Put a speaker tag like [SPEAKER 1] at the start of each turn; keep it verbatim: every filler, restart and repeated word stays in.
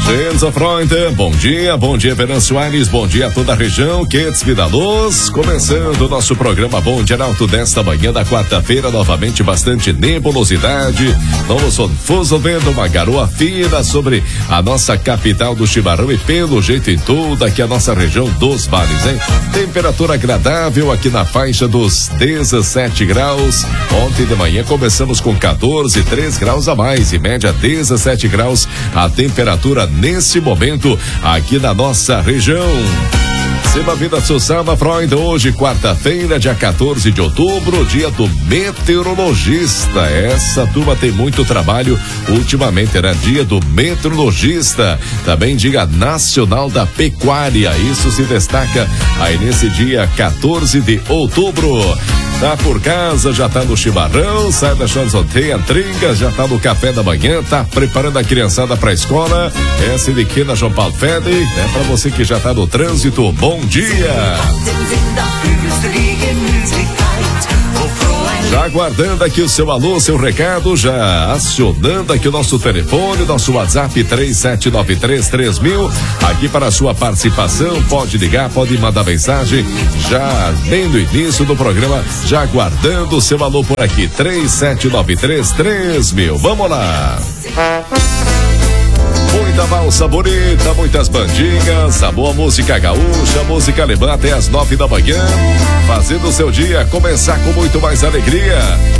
[SPEAKER 1] Genza Freund, bom dia, bom dia Venâncio Soares, bom dia a toda a região, Quetes Vida Luz, começando o nosso programa Bom Dia Arauto desta manhã da quarta-feira, novamente bastante nebulosidade, vamos confuso vendo uma garoa fina sobre a nossa capital do chimarrão e pelo jeito em toda aqui a nossa região dos vales, hein? Temperatura agradável aqui na faixa dos dezessete graus, ontem de manhã começamos com quatorze, três graus a mais, em média dezessete graus, a temperatura nesse momento aqui na nossa região. Seba Vida Sussama Freund, hoje quarta-feira, dia quatorze de outubro, dia do meteorologista. Essa turma tem muito trabalho ultimamente, era dia do meteorologista, também dia nacional da pecuária, isso se destaca aí nesse dia quatorze de outubro. Tá por casa, já tá no chimarrão, sai da chanzoteia, trinca, já tá no café da manhã, tá preparando a criançada pra escola. Essa de Quina João Paulo Fede, é pra você que já tá no trânsito, bom dia! Já aguardando aqui o seu alô, seu recado, já acionando aqui o nosso telefone, nosso WhatsApp três sete nove três três mil, aqui para a sua participação, pode ligar, pode mandar mensagem, já bem no início do programa, já aguardando o seu alô por aqui, três sete nove três três mil, vamos lá! Muita valsa bonita, muitas bandinhas, a boa música gaúcha, música alemã até as nove da manhã, fazendo o seu dia começar com muito mais alegria.